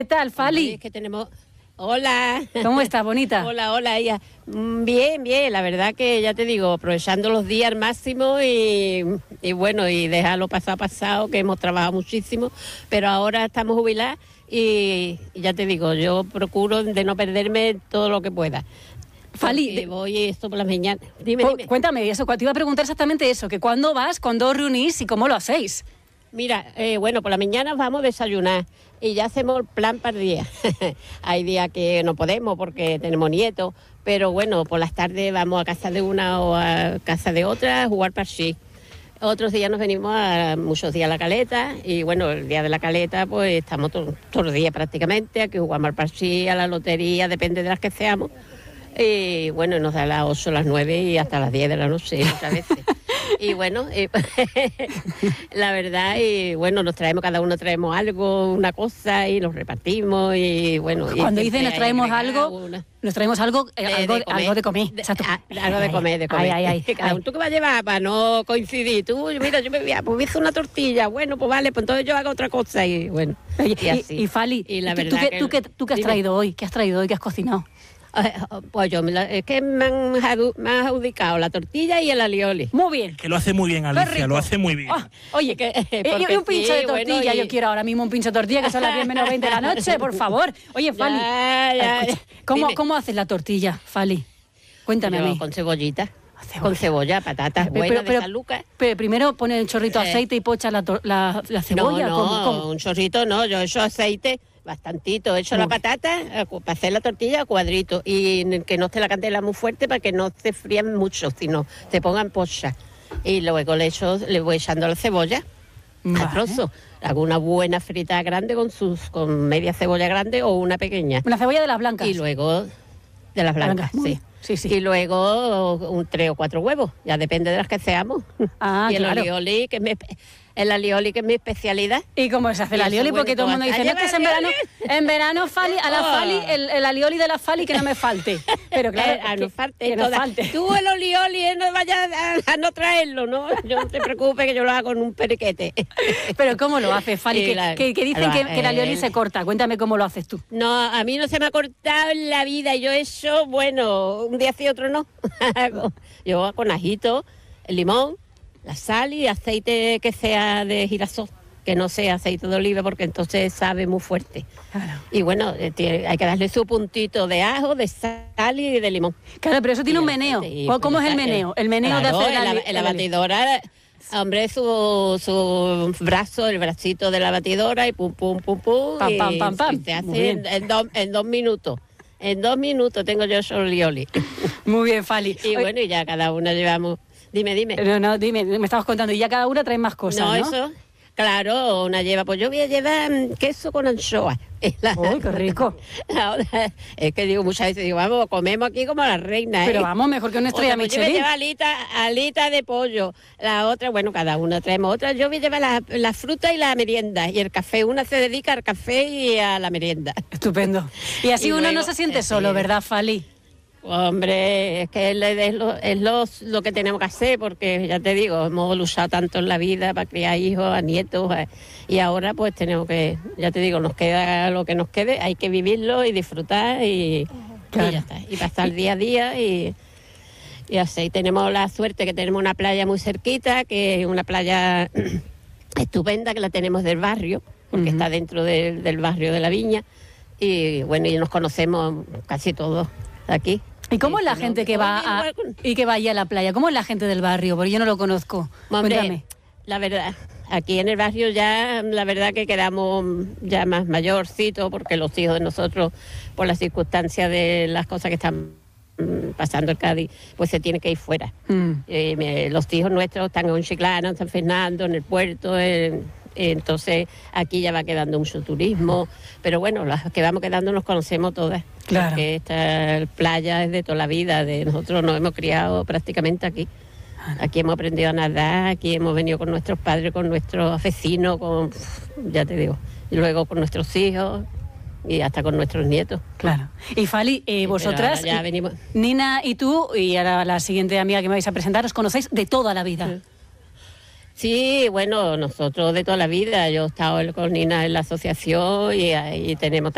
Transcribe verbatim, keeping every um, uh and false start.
¿Qué tal, Fali? Es que tenemos... Hola. ¿Cómo estás, bonita? Hola, hola, ella. Bien, bien, la verdad que ya te digo, aprovechando los días al máximo y, y bueno, y dejarlo pasado pasado, que hemos trabajado muchísimo, pero ahora estamos jubiladas y, y ya te digo, yo procuro de no perderme todo lo que pueda. Fali, de... voy esto por las mañanas. Dime, dime. Cuéntame eso, te iba a preguntar exactamente eso, que cuándo vas, cuándo os reunís y cómo lo hacéis. Mira, eh, bueno, por la mañana vamos a desayunar y ya hacemos el plan para el día. Hay días que no podemos porque tenemos nietos, pero bueno, por las tardes vamos a casa de una o a casa de otra a jugar parchís. Otros días nos venimos a muchos días a la caleta y bueno, el día de la caleta pues estamos todos todo los días prácticamente, aquí jugamos al parchís, a la lotería, depende de las que seamos. Y bueno, nos da las ocho, las nueve y hasta las diez de la noche muchas veces. Y bueno, eh, la verdad, y bueno, nos traemos, cada uno traemos algo, una cosa y nos repartimos y bueno. Cuando y dicen nos traemos algo, una... nos traemos algo, eh, de, algo, de comer, algo de comer. Exacto. De, a, algo de comer, de comer. Ay, ay, ay, cada uno, ¿tú qué vas a llevar para no coincidir? Tú, mira, yo me voy a, pues hice una tortilla, bueno, pues vale, pues entonces yo hago otra cosa y bueno. Oye, y, así. y, y Fali, y la ¿tú, verdad tú, que, tú, qué, ¿tú qué has dime. traído hoy? ¿Qué has traído hoy? ¿Qué has cocinado? Pues yo, es que me han, me han adjudicado la tortilla y el alioli. Muy bien. Que lo hace muy bien, Alicia, lo hace muy bien. Oh, oye, que y un pincho sí, de tortilla, bueno, y... yo quiero ahora mismo un pincho de tortilla, que son las diez menos veinte de la noche, por favor. Oye, Fali, ya, ya, escucha, ¿cómo, ¿cómo haces la tortilla, Fali? Cuéntame yo, a mí. Con cebollita. Cebolla. Con cebolla, patatas pero, buenas pero, de San Lucas. Pero primero pone el chorrito de aceite y pocha la, la, la cebolla. No, no, ¿Cómo, cómo? un chorrito no, yo echo aceite, bastantito, echo no. la patata para hacer la tortilla a cuadritos y que no esté la candela muy fuerte para que no se frían mucho, sino se pongan pocha. Y luego le echo, le voy echando la cebolla vale. a trozos. Hago una buena frita grande con sus, con media cebolla grande o una pequeña. Una cebolla de las blancas. Y luego de las blancas, Blanca. sí. Sí, sí. Y luego un tres o cuatro huevos, ya depende de las que seamos. Ah, y el claro. alioli, que es mi, el alioli, que es mi especialidad. ¿Y cómo se hace el alioli? Porque todo el mundo dice, no, que es en verano, en verano Fali, a la Fali, el, el alioli de la Fali que no me falte. Pero claro, eh, a que, no falte, que no falte. Tú el alioli eh, no vayas a, a no traerlo, ¿no? Yo no te preocupes que yo lo hago con un periquete. Pero ¿cómo lo haces, Fali? Que, la, que, que dicen la, que, que el alioli eh, se corta. Cuéntame cómo lo haces tú. No, a mí no se me ha cortado en la vida. Yo eso, bueno, un día sí, otro no. Yo con ajito, el limón, la sal y aceite que sea de girasol, que no sea aceite de oliva porque entonces sabe muy fuerte. Claro. Y bueno, hay que darle su puntito de ajo, de sal y de limón. Claro, pero eso tiene y un meneo. Y, ¿Cómo es el meneo? El meneo claro, de hacer en la, en la batidora, hombre, su, su brazo, el bracito de la batidora y pum, pum, pum, pum. Pam, y, pam, pam, pam. y se hace en, en, do, en dos minutos. En dos minutos tengo yo solo lioli. Muy bien, Fali. Y bueno, y ya cada una llevamos... Dime, dime. No, no, dime, me estabas contando. Y ya cada una trae más cosas, ¿no? No, eso... Claro, una lleva, pues yo voy a llevar queso con anchoa. ¡Uy, qué rico! Otra, es que digo, muchas veces digo, vamos, comemos aquí como la reina, ¿eh? Pero vamos, mejor que una estrella otra, pues Michelin. Yo voy a llevar alita, alita de pollo. La otra, bueno, cada una traemos otra. Yo voy a llevar la, la fruta y la merienda. Y el café, una se dedica al café y a la merienda. Estupendo. Y así y uno luego, no se siente eh, solo, ¿verdad, Fali? Hombre, es que es, lo, es lo, lo que tenemos que hacer, porque ya te digo, hemos luchado tanto en la vida para criar hijos, a nietos, a, y ahora pues tenemos que, ya te digo, nos queda lo que nos quede, hay que vivirlo y disfrutar y, claro. y ya está, y pasar el día a día y, y así. Tenemos la suerte que tenemos una playa muy cerquita, que es una playa estupenda, que la tenemos del barrio, porque uh-huh. está dentro de, del barrio de La Viña, y bueno, y nos conocemos casi todos aquí. ¿Y cómo es la gente que va a, y que vaya a la playa? ¿Cómo es la gente del barrio? Porque yo no lo conozco. Hombre, cuéntame. La verdad, aquí en el barrio ya, la verdad que quedamos ya más mayorcitos, porque los hijos de nosotros, por las circunstancias de las cosas que están pasando en Cádiz, pues se tienen que ir fuera. Mm. Eh, los hijos nuestros están en Chiclana, en San Fernando, en el puerto, en... Entonces aquí ya va quedando mucho turismo, pero bueno, las que vamos quedando nos conocemos todas. Claro. Porque esta playa es de toda la vida, de nosotros nos hemos criado prácticamente aquí. Aquí hemos aprendido a nadar, aquí hemos venido con nuestros padres, con nuestros vecinos, con, ya te digo, y luego con nuestros hijos y hasta con nuestros nietos. Claro. Y Fali, eh, vosotras, ya venimos. Nina y tú, y ahora la siguiente amiga que me vais a presentar, os conocéis de toda la vida. Sí. Sí, bueno, nosotros de toda la vida. Yo he estado con Nina en la asociación y ahí tenemos